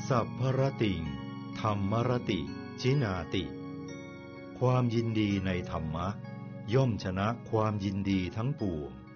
สัพพรติงธรรมรติชินาติความยินดีในธรรมะย่อมชนะความยินดีทั้งปวง